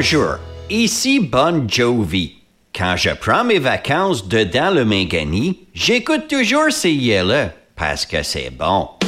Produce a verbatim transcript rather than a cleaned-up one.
Bonjour, ici Bon Jovi. Quand je prends mes vacances dedans le Mangani, j'écoute toujours ces yeux-là, parce que c'est bon.